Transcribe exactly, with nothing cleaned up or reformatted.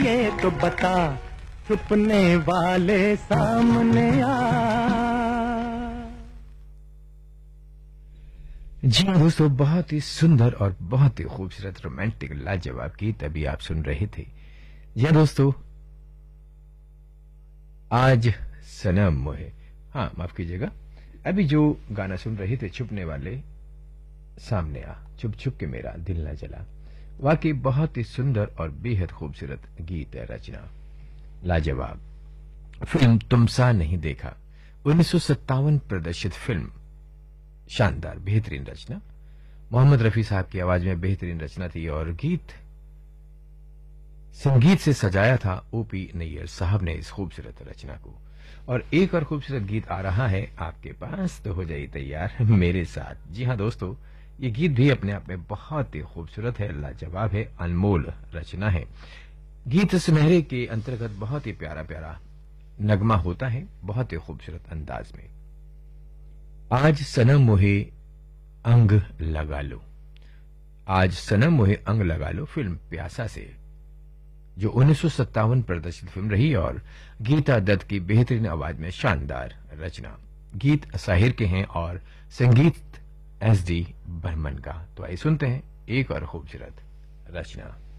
ये तो बता छुपने वाले सामने आ। जी हाँ दोस्तों, बहुत ही सुंदर और बहुत ही खूबसूरत रोमांटिक लाजवाब गीत अभी आप सुन रहे थे। जी हाँ दोस्तों, आज सनम मोहे, हाँ माफ कीजिएगा, अभी जो गाना सुन रहे थे छुपने वाले सामने आ, छुप छुप के मेरा दिल न जला, वाकई बहुत ही सुंदर और बेहद खूबसूरत गीत है, रचना लाजवाब। फिल्म तुम सा नहीं देखा, उन्नीस सौ सत्तावन प्रदर्शित फिल्म, शानदार बेहतरीन रचना, मोहम्मद रफी साहब की आवाज में बेहतरीन रचना थी और गीत संगीत से सजाया था ओपी नैयर साहब ने इस खूबसूरत रचना को। और एक और खूबसूरत गीत आ रहा है आपके पास, तो हो जाइए तैयार मेरे साथ। जी हां दोस्तों, ये गीत भी अपने आप में बहुत ही खूबसूरत है, लाजवाब है, अनमोल रचना है। गीत सुनहरे के अंतर्गत बहुत ही प्यारा प्यारा नगमा होता है, बहुत ही खूबसूरत अंदाज में। आज सनम मोहे अंग लगा लो, आज सनम मोहे अंग लगा लो फिल्म प्यासा से, जो उन्नीस सौ सत्तावन प्रदर्शित फिल्म रही और गीता दत्त की बेहतरीन आवाज में शानदार रचना। गीत साहिर के हैं और संगीत एस डी बर्मन का। तो आइए सुनते हैं एक और खूबसूरत रचना।